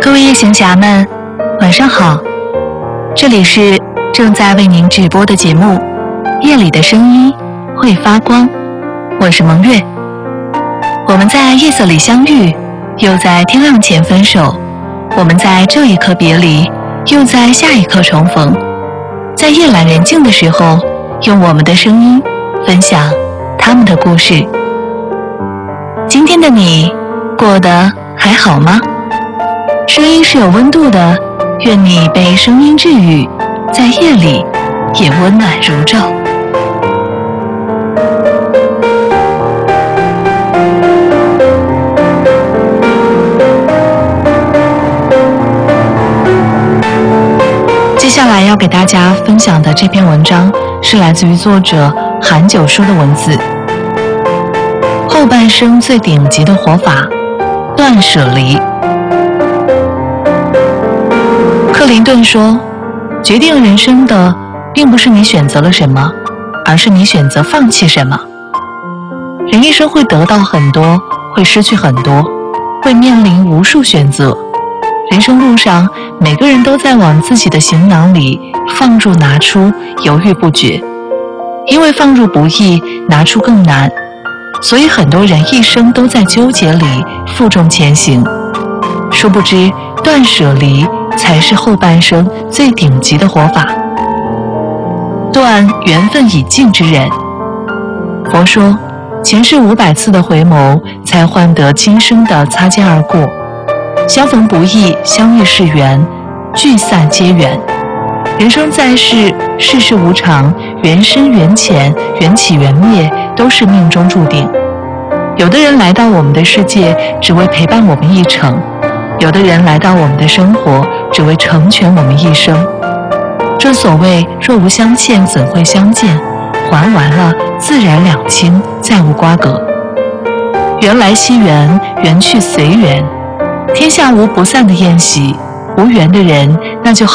各位夜行侠们，晚上好！这里是正在为您直播的节目《夜里的声音会发光》，我是蒙月。我们在夜色里相遇，又在天亮前分手。我们在这一刻别离，又在下一刻重逢。在夜阑人静的时候，用我们的声音分享他们的故事。今天的你过得还好吗？声音是有温度的，愿你被声音治愈，在夜里也温暖如昼。接下来要给大家分享的这篇文章是来自于作者韩九书的文字。后半生最顶级的活法，断舍离。克林顿说，决定人生的并不是你选择了什么，而是你选择放弃什么。人一生会得到很多，会失去很多，会面临无数选择。人生路上，每个人都在往自己的行囊里放入拿出，犹豫不决。因为放入不易，拿出更难，所以很多人一生都在纠结里负重前行。殊不知，断舍离才是后半生最顶级的活法。断缘分已尽之人。佛说，前世500次的回眸，才换得今生的擦肩而过。相逢不易，相遇是缘，聚散皆缘。人生在世，世事无常，缘深缘浅，缘起缘灭，都是命中注定。有的人来到我们的世界，只为陪伴我们一程；有的人来到我们的生活，只为成全我们一生。正所谓，若无相欠，怎会相见？还完了，自然两清，再无瓜葛。缘来惜缘，缘去随缘。天下无不散的宴席，无缘的人，那就